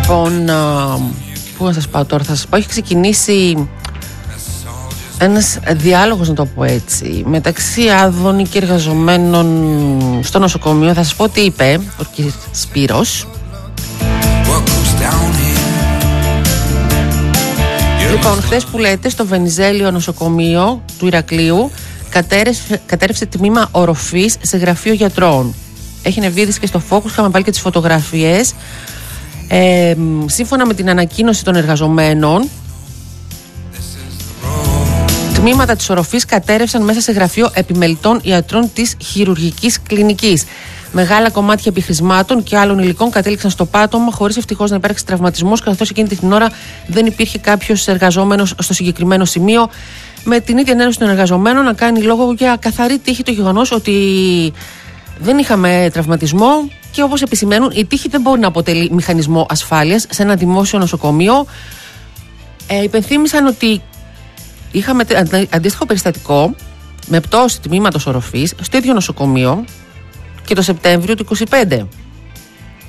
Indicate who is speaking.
Speaker 1: Λοιπόν, πού να σας πάω τώρα, θα σας πω, έχει ξεκινήσει ένας διάλογος, να το πω έτσι, μεταξύ Άδωνη και εργαζομένων στο νοσοκομείο. Θα σας πω τι είπε ο κ. Σπύρος. Λοιπόν, χθες που λέτε, στο Βενιζέλιο νοσοκομείο του Ηρακλείου κατέρευσε τμήμα οροφής σε γραφείο γιατρών. Έχει ανεβεί και στο Focus, είχαμε βάλει και τις φωτογραφίες. Σύμφωνα με την ανακοίνωση των εργαζομένων, τμήματα της οροφής κατέρευσαν μέσα σε γραφείο επιμελητών ιατρών της χειρουργικής κλινικής. Μεγάλα κομμάτια επιχρησμάτων και άλλων υλικών κατέληξαν στο πάτωμα, χωρίς ευτυχώς να υπάρξει τραυματισμός, καθώς εκείνη την ώρα δεν υπήρχε κάποιος εργαζόμενος στο συγκεκριμένο σημείο. Με την ίδια ένωση των εργαζομένων να κάνει λόγο για καθαρή τύχη το γεγονός ότι δεν είχαμε τραυματισμό και, όπως επισημαίνουν, η τύχη δεν μπορεί να αποτελεί μηχανισμό ασφάλειας σε ένα δημόσιο νοσοκομείο. Υπενθύμησαν ότι είχαμε αντίστοιχο περιστατικό με πτώση τμήματος οροφής στο ίδιο νοσοκομείο και το Σεπτέμβριο του 2025.